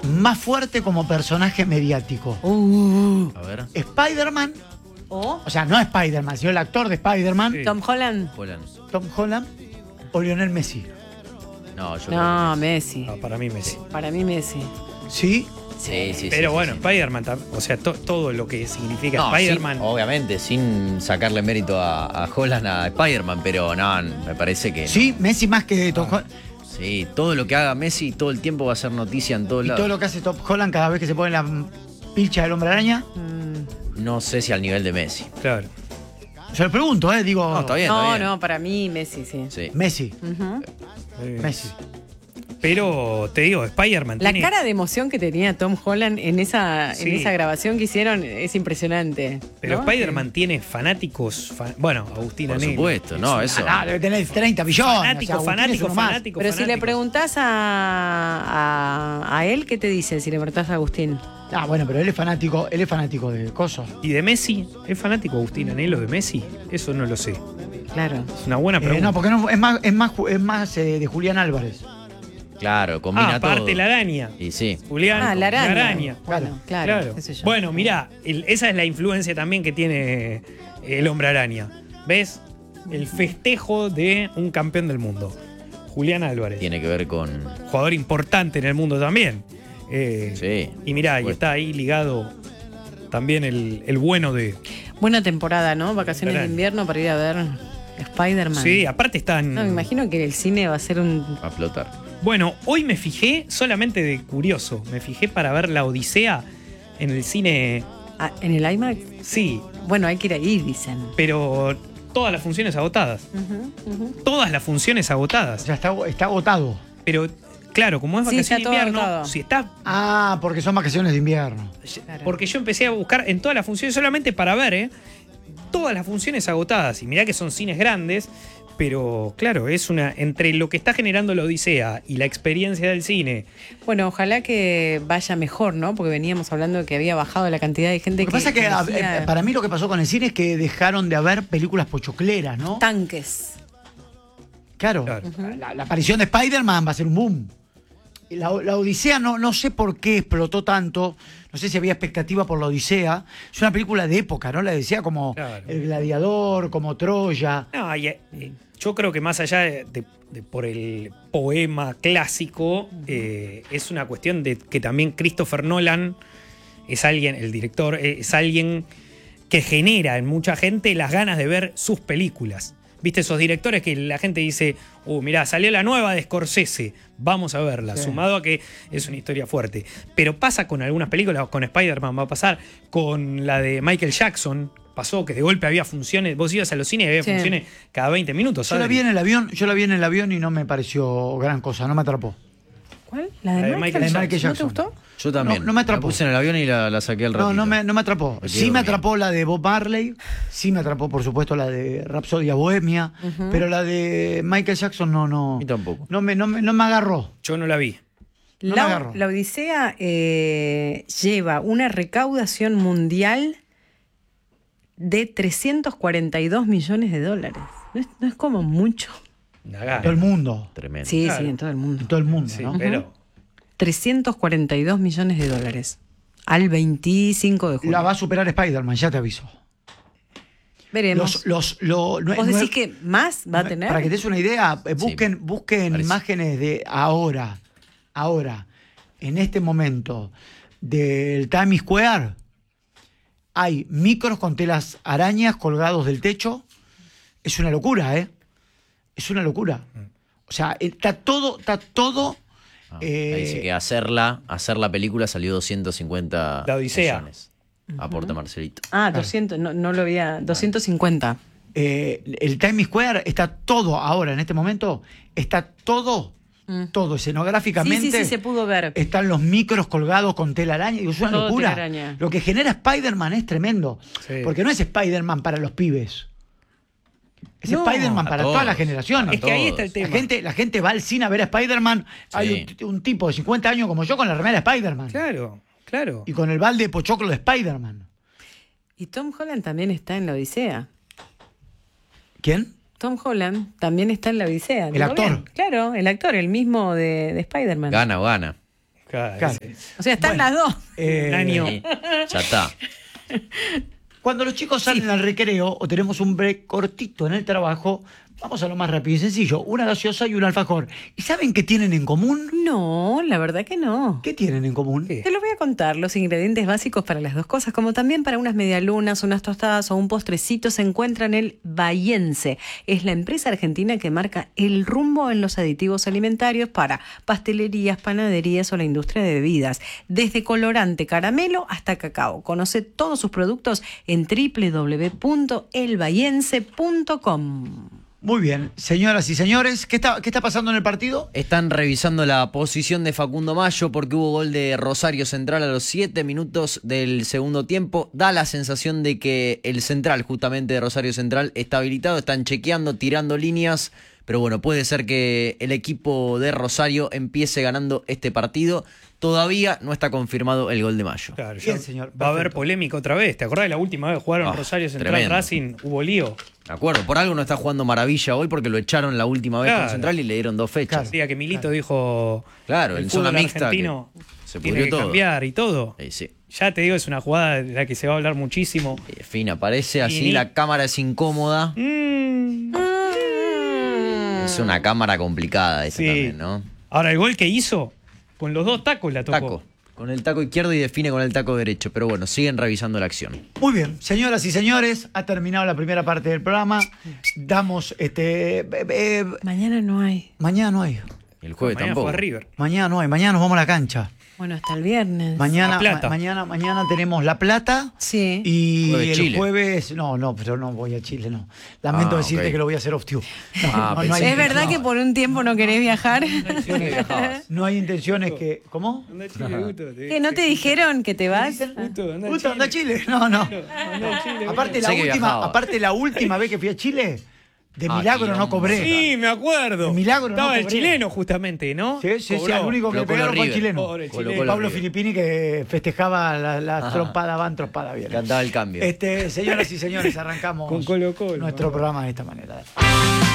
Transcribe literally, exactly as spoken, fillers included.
más fuerte como personaje mediático? Uh. A ver. ¿Spider-Man? ¿O? O sea, no Spider-Man, sino el actor de Spider-Man, Sí. Tom Holland. Holland. Tom Holland o Lionel Messi. No, yo No, creo Messi. No, para mí Messi. Para mí Messi. ¿Sí? que sí. Sí, sí, Pero sí, bueno, sí. Spider-Man, tam- o sea, to- todo lo que significa No, Spider-Man. sin- obviamente, sin sacarle mérito a, a Holland, a Spider-Man, pero no, me parece que. no. Sí, Messi más que Tom Holland. Sí, todo lo que haga Messi todo el tiempo va a ser noticia en todos Y lados. todo lo que hace Tom Holland cada vez que se pone la pilcha del hombre araña. Mm. No sé si al nivel de Messi. Claro. Se lo pregunto, ¿eh? Digo, No, está bien, está No, bien. no, para mí Messi, sí. Sí. Messi. Ujú. Eh, Messi. Pero te digo, Spider-Man La tiene. cara de emoción que tenía Tom Holland en esa, Sí. en esa grabación que hicieron es impresionante. Pero ¿no? Spider-Man tiene fanáticos. fa- bueno, Agustín Por Anelli. supuesto, no, eso. Ah, debe tener treinta millones. Fanático, o sea, Agustín es fanático, uno más. fanático. Pero si le fanático. preguntás a, a, a él, ¿qué te dice si le preguntás a Agustín? Ah, bueno, pero él es fanático, él es fanático de cosas. ¿Y de Messi? ¿Es fanático Agustín Anelo de Messi? Eso no lo sé. Claro. Es una buena Eh, pregunta. no, porque no, es más, es más, es más eh, de Julián Álvarez. Claro, combina ah, todo. aparte la araña. Y sí. Julián. Ah, la araña. araña. Bueno, claro. Claro. qué sé yo. Bueno, mirá, el- esa es la influencia también que tiene el hombre araña. ¿Ves? El festejo de un campeón del mundo. Julián Álvarez. Tiene que ver con. Jugador importante en el mundo también. Eh, Sí. Y mirá, y Pues- está ahí ligado también el, el bueno de. Buena temporada, ¿no? Vacaciones de Araña. invierno para ir a ver Spider-Man. Sí, aparte están. No, me imagino que el cine va a ser un... A flotar. Bueno, hoy me fijé, solamente de curioso, me fijé para ver La Odisea en el cine. Ah, ¿en el IMAX? Sí, Bueno, hay que ir ahí, dicen. pero todas las funciones agotadas. Ujú, ujú. Todas las funciones O agotadas. sea, está, está agotado. Pero claro, como es Sí, vacaciones está de todo invierno, agotado. si está. Ah, porque son vacaciones de invierno. Claro. Porque yo empecé a buscar en todas las funciones solamente para ver, ¿eh? Todas las funciones agotadas. Y mirá que son cines grandes. Pero claro, es una. Entre lo que está generando la Odisea y la experiencia del cine. Bueno, ojalá que vaya mejor, ¿no? Porque veníamos hablando de que había bajado la cantidad de gente Lo que pasa es que a- elegía eh, para mí lo que pasó con el cine es que dejaron de haber películas pochocleras, ¿no? tanques. Claro. Claro. La, la aparición de Spider-Man va a ser un boom. Y La, la Odisea no, no sé por qué explotó tanto. No sé si había expectativa por la Odisea. Es una película de época, ¿no? La Odisea como Claro. El Gladiador, como Troya. No, y, eh, yo creo que más allá de, de- de por el poema clásico, eh, es una cuestión de que también Christopher Nolan es alguien, el director, eh, es alguien que genera en mucha gente las ganas de ver sus películas. ¿Viste esos directores que la gente dice, uh, mirá, salió la nueva de Scorsese, vamos a verla, Sí. sumado a que es una historia fuerte. Pero pasa con algunas películas, con Spider-Man va a pasar, con la de Michael Jackson, pasó que de golpe había funciones, vos ibas a los cines y había Sí. funciones cada veinte minutos. Yo la Adri. vi en el avión, yo la vi en el avión y no me pareció gran cosa, no me atrapó. ¿Cuál? ¿La de, La de Michael, Michael Jackson? Jackson. ¿No te gustó? Yo también. No, no me atrapó. puse en el avión y la, la saqué al ratito. No, no me, no me atrapó. Me quedé Sí me dormido. atrapó la de Bob Marley, sí me atrapó, por supuesto, la de Rapsodia Bohemia, Ujú. pero la de Michael Jackson no, no. A mí tampoco. No me, no me, no me agarró. Yo no la vi. No me La, agarro. la Odisea eh, lleva una recaudación mundial de trescientos cuarenta y dos millones de dólares. No es, no es como mucho. Nagar. Todo el mundo. Tremendo. Sí, Claro. sí, en todo el mundo. En todo el mundo, Sí, ¿no? pero trescientos cuarenta y dos millones de dólares. Al veinticinco de julio. La va a superar Spider-Man, ya te aviso. Veremos. Los, los, lo- no- ¿Vos no- decís que más va a tener? Para que te des una idea, eh, busquen, busquen parece. imágenes de ahora, ahora, en este momento, del Times Square. Hay micros con telas arañas colgados del techo. Es una locura, ¿eh? Es una locura. O sea, está todo, está todo. Ah, eh, ahí dice que hacerla, hacer la película salió doscientos cincuenta La Odisea. millones. Aporta Marcelito. Ah, doscientos, no, no lo había. doscientos cincuenta. eh, el Times Square está todo ahora, en este momento, está todo, Mm. todo escenográficamente. Sí, sí, sí, se pudo ver. Están los micros colgados con tela araña. Digo, es una Todo locura. telaraña. Lo que genera Spider-Man es tremendo. Sí. Porque no es Spider-Man para los pibes. Es No, Spider-Man a para todos. todas las generaciones. es que ahí está el todos. tema. La gente, la gente va al cine a ver a Spider-Man. Hay un, un tipo de cincuenta años como yo con la remera de Spider-Man. Claro, claro. Y con el balde de pochoclo de Spider-Man. Y Tom Holland también está en la Odisea. ¿Quién? Tom Holland también está en la Odisea. El ¿Digo actor. bien? Claro, el actor, el mismo de, de Spider-Man. Gana o gana. Claro, Claro. ese. O sea, están Bueno, las dos. Eh, Un año. Sí, ya está. Cuando los chicos salen al recreo o tenemos un break cortito en el trabajo, vamos a lo más rápido y sencillo, una gaseosa y un alfajor. ¿Y saben qué tienen en común? No, la verdad que no. ¿Qué tienen en común? ¿Qué? Te lo voy a contar. Los ingredientes básicos para las dos cosas, como también para unas medialunas, unas tostadas o un postrecito, se encuentran en el Bahiense. Es la empresa argentina que marca el rumbo en los aditivos alimentarios para pastelerías, panaderías o la industria de bebidas. Desde colorante caramelo hasta cacao. Conoce todos sus productos en doble u doble u doble u punto el bahiense punto com. Muy bien, señoras y señores, ¿qué está, qué está pasando en el partido? Están revisando la posición de Facundo Mayo porque hubo gol de Rosario Central a los siete minutos del segundo tiempo. Da la sensación de que el central, justamente de Rosario Central, está habilitado. Están chequeando, tirando líneas. Pero bueno, puede ser que el equipo de Rosario empiece ganando este partido. Todavía no está confirmado el gol de Mayo. Claro, Bien, ya señor, va a haber perfecto. polémica otra vez. ¿Te acordás de la última vez que jugaron Ah, Rosario Central tremendo. Racing? Hubo lío. De acuerdo, por algo no está jugando maravilla hoy porque lo echaron la última vez Claro. con Central y le dieron dos fechas. El día que Milito dijo Claro, el en zona fútbol mixta argentino que se tiene pudrió que todo. cambiar y todo. Sí, sí. Ya te digo, es una jugada de la que se va a hablar muchísimo. Eh, Fina, parece así, Y- la cámara es incómoda. Mm, Es una cámara complicada esa sí. también, ¿no? Ahora, el gol que hizo, con los dos tacos la tocó. Taco. Con el taco izquierdo y define con el taco derecho. Pero bueno, siguen revisando la acción. Muy bien, señoras y señores, ha terminado la primera parte del programa. Damos, este, eh, eh, Mañana no hay. mañana no hay, El jueves Mañana tampoco. fue a River. mañana no hay, mañana nos vamos a la cancha. Bueno, hasta el viernes. Mañana, La Plata. ma- mañana, mañana tenemos La Plata. Sí. Y Jueves el Chile. jueves, no, no, pero no voy a Chile, no. Lamento Ah, decirte ok. que lo voy a hacer off tube. No, Ah, no, no pensé hay ¿Es verdad no, que por un tiempo no querés viajar? Sí, que viajabas. no hay intenciones que. ¿Cómo? Anda a Chile, Guto, te- ¿Que no te dijeron que te vas? Guto, anda a Gusto, anda a Chile. Chile. No, no. Anda a Chile, Aparte la Sé que última, viajaba. aparte la última vez que fui a Chile, de Ah, milagro no quilombo. cobré. Sí, me acuerdo. De milagro no Estaba el cobré. chileno justamente, ¿no? Sí, sí, sí, Cobró. al único que Pero le con pegaron los fue el River. chileno. Pobre Colo chileno. Colo Pablo River. Filippini que festejaba la- las Ajá. trompadas, van trompadas bien. Cantaba el cambio. Este, señoras y señores, arrancamos Con Colo Colo. nuestro programa de esta manera.